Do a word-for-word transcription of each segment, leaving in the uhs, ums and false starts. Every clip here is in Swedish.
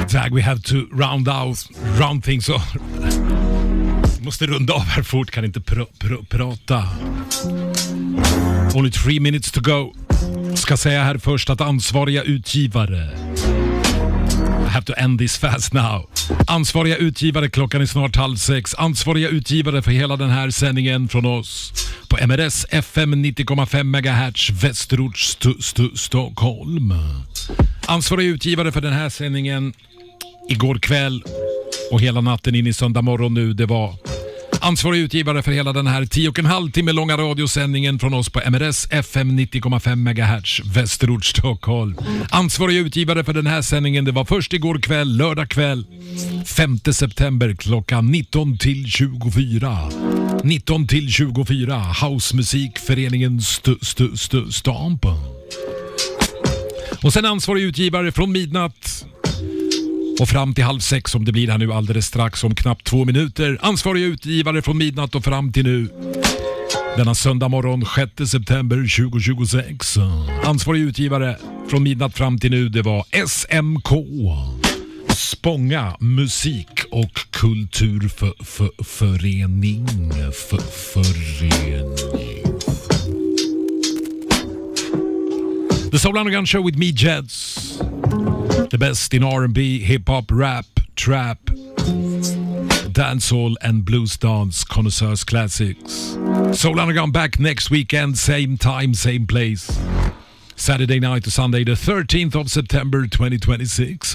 Tag, we have to round out, round things up. Måste runda av här fort, kan inte pr- pr- prata. Only three minutes to go. Ska säga här först att ansvariga utgivare, I have to end this fast now. Ansvariga utgivare, klockan är snart halv sex. Ansvariga utgivare för hela den här sändningen från oss på M R S F M nittio komma fem megahertz Västerort st- st- Stockholm. Ansvariga utgivare för den här sändningen igår kväll och hela natten in i söndag morgon nu, det var ansvarig utgivare för hela den här tio och en halv timme långa radiosändningen från oss på M R S F M nittio komma fem megahertz Västerort Stockholm. Ansvarig utgivare för den här sändningen, det var först igår kväll, lördag kväll, femte september klockan nitton till tjugofyra. nitton till tjugofyra, Housemusikföreningen st- st- st- Stamp. Och sen ansvarig utgivare från midnatt och fram till halv sex, som det blir här nu alldeles strax om knappt två minuter. Ansvariga utgivare från midnatt och fram till nu, denna söndag morgon sjätte september tjugohundratjugosex. Ansvarig utgivare från midnatt fram till nu, det var S M K, Spånga musik- och kulturförening. För, förening. The Soul Underground Show with me, Jeds. The best in R and B, hip-hop, rap, trap, dancehall and blues dance connoisseurs classics. Soul Underground back next weekend, same time, same place. Saturday night to Sunday, the thirteenth of September twenty twenty-six.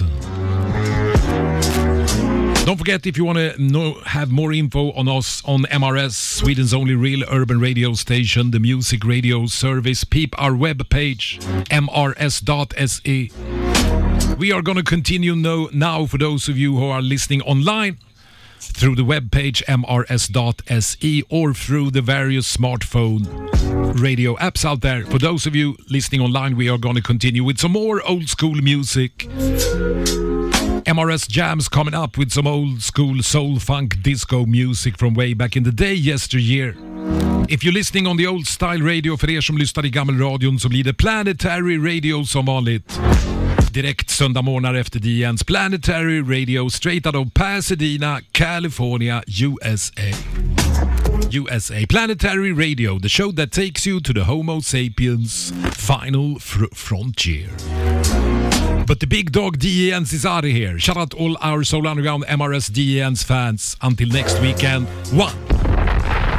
Don't forget, if you want to know, have more info on us on M R S, Sweden's only real urban radio station, the music radio service, peep our webpage, m r s dot s e. We are going to continue no, now for those of you who are listening online through the webpage m r s dot s e or through the various smartphone radio apps out there. For those of you listening online, we are going to continue with some more old school music. M R S Jams coming up with some old school soul funk disco music from way back in the day, yesteryear. If you're listening on the old style radio, för er som lyssnar i gammelradion, så blir det Planetary Radio som vanligt. Direkt söndag morgnar efter D N's Planetary Radio, straight out of Pasadena, California, U S A. U S A. Planetary Radio, the show that takes you to the Homo sapiens final fr- frontier. But the big dog D N's is out of here. Shout out all our Soul Underground M R S D N's fans. Until next weekend, one.